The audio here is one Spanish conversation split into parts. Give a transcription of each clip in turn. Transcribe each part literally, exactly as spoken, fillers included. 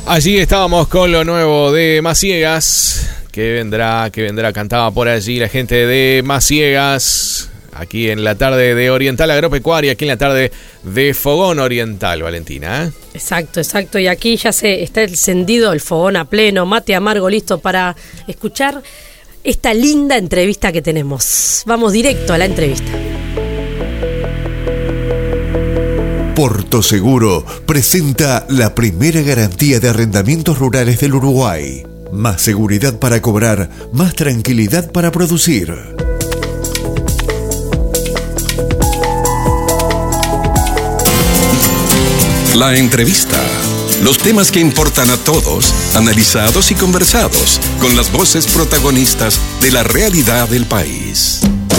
Allí estábamos con lo nuevo de Maciegas. Que vendrá, que vendrá, cantaba por allí la gente de Maciegas. Aquí en la tarde de Oriental Agropecuaria, aquí en la tarde de Fogón Oriental, Valentina. ¿eh? Exacto, exacto. Y aquí ya se está encendido el fogón a pleno, mate amargo listo para escuchar esta linda entrevista que tenemos. Vamos directo a la entrevista. Porto Seguro presenta la primera garantía de arrendamientos rurales del Uruguay. Más seguridad para cobrar, más tranquilidad para producir. La entrevista. Los temas que importan a todos, analizados y conversados, con las voces protagonistas de la realidad del país.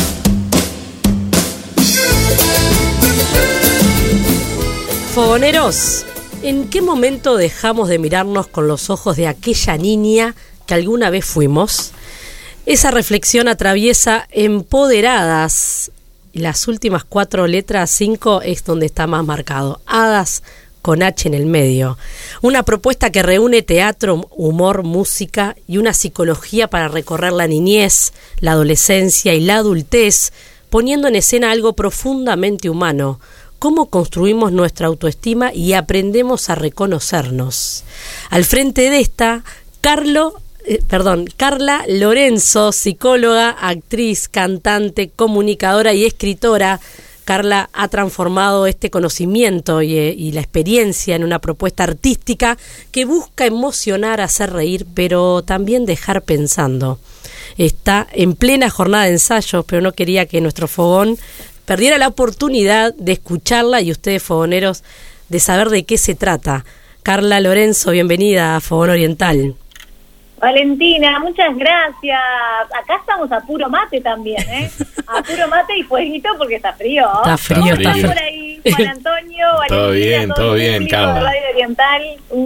Fogoneros, ¿en qué momento dejamos de mirarnos con los ojos de aquella niña que alguna vez fuimos? Esa reflexión atraviesa Empoderadas. Las últimas cuatro letras, cinco, es donde está más marcado. Hadas con H en el medio. Una propuesta que reúne teatro, humor, música y una psicología para recorrer la niñez, la adolescencia y la adultez, poniendo en escena algo profundamente humano. Cómo construimos nuestra autoestima y aprendemos a reconocernos. Al frente de esta, Carlo, eh, perdón, Carla Lorenzo, psicóloga, actriz, cantante, comunicadora y escritora. Carla ha transformado este conocimiento y, y la experiencia en una propuesta artística que busca emocionar, hacer reír, pero también dejar pensando. Está en plena jornada de ensayos, pero no quería que nuestro fogón perdiera la oportunidad de escucharla y ustedes, fogoneros, de saber de qué se trata. Carla Lorenzo, bienvenida a Fogón Oriental. Valentina, muchas gracias. Acá estamos a puro mate también, ¿eh? A puro mate y fueguito porque está frío. Está frío, está frío. Por ahí, Juan Antonio, Valentina, todo bien, todo bien, Carla. Radio Oriental.